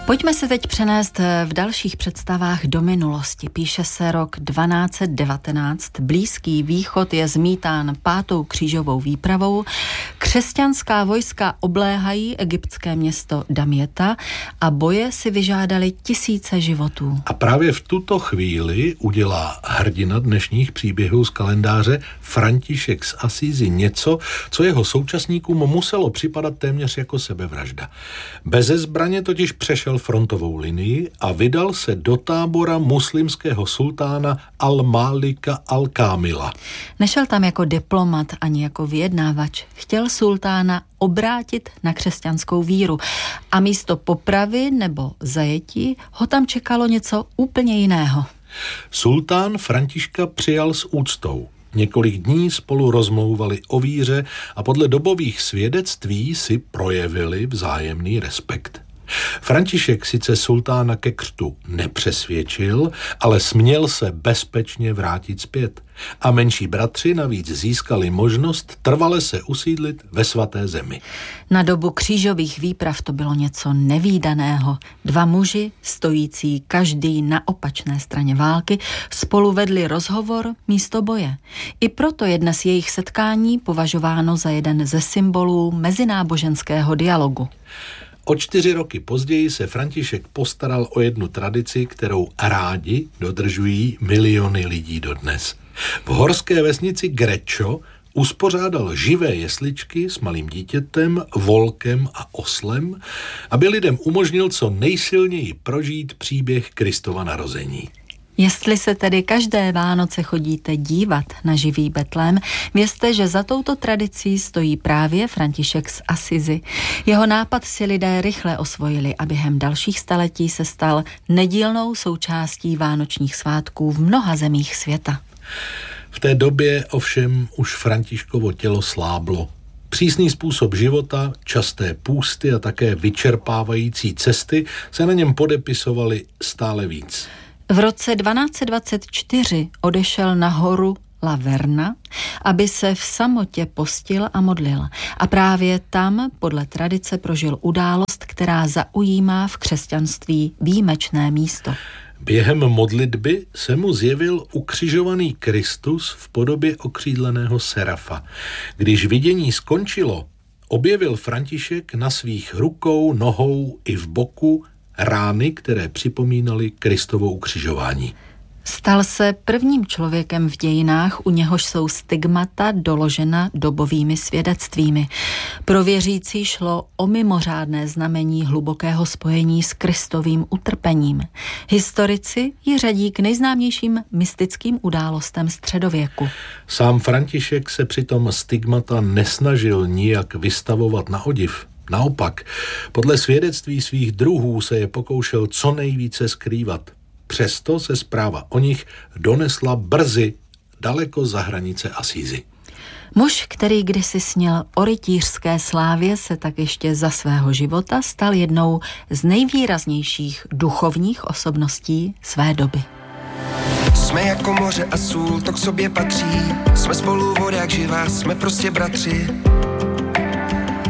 Pojďme se teď přenést v dalších představách do minulosti. Píše se rok 1219, Blízký východ je zmítán 5. křížovou výpravou, křesťanská vojska obléhají egyptské město Damieta a boje si vyžádali tisíce životů. A právě v tuto chvíli udělá hrdina dnešních příběhů z kalendáře František z Asízy něco, co jeho současníkům muselo připadat téměř jako sebevražda. Beze zbraně totiž přešel frontovou linii a vydal se do tábora muslimského sultána Al-Málika Al-Kámila. Nešel tam jako diplomat ani jako vyjednávač. Chtěl sultána obrátit na křesťanskou víru a místo popravy nebo zajetí ho tam čekalo něco úplně jiného. Sultán Františka přijal s úctou. Několik dní spolu rozmlouvali o víře a podle dobových svědectví si projevili vzájemný respekt. František sice sultána ke křtu nepřesvědčil, ale směl se bezpečně vrátit zpět. A menší bratři navíc získali možnost trvale se usídlit ve svaté zemi. Na dobu křížových výprav to bylo něco nevídaného. 2 muži, stojící každý na opačné straně války, spolu vedli rozhovor místo boje. I proto je dnes jejich setkání považováno za jeden ze symbolů mezináboženského dialogu. O 4 roky později se František postaral o jednu tradici, kterou rádi dodržují miliony lidí dodnes. V horské vesnici Grečo uspořádal živé jesličky s malým dítětem, volkem a oslem, aby lidem umožnil co nejsilněji prožít příběh Kristova narození. Jestli se tedy každé Vánoce chodíte dívat na živý Betlém, vězte, že za touto tradicí stojí právě František z Asízy. Jeho nápad si lidé rychle osvojili a během dalších staletí se stal nedílnou součástí vánočních svátků v mnoha zemích světa. V té době ovšem už Františkovo tělo sláblo. Přísný způsob života, časté půsty a také vyčerpávající cesty se na něm podepisovaly stále víc. V roce 1224 odešel na horu La Verna, aby se v samotě postil a modlil. A právě tam podle tradice prožil událost, která zaujímá v křesťanství výjimečné místo. Během modlitby se mu zjevil ukřižovaný Kristus v podobě okřídleného serafa. Když vidění skončilo, objevil František na svých rukou, nohou i v boku rány, které připomínaly Kristovo ukřižování. Stal se prvním člověkem v dějinách, u něhož jsou stigmata doložena dobovými svědectvími. Pro věřící šlo o mimořádné znamení hlubokého spojení s Kristovým utrpením. Historici ji řadí k nejznámějším mystickým událostem středověku. Sám František se přitom stigmata nesnažil nijak vystavovat na odiv. Naopak, podle svědectví svých druhů se je pokoušel co nejvíce skrývat. Přesto se zpráva o nich donesla brzy daleko za hranice Asízy. Muž, který kdysi snil o rytířské slávě, se tak ještě za svého života stal jednou z nejvýraznějších duchovních osobností své doby. Jsme jako moře a sůl, to k sobě patří. Jsme spolu voda jak živá, jsme prostě bratři.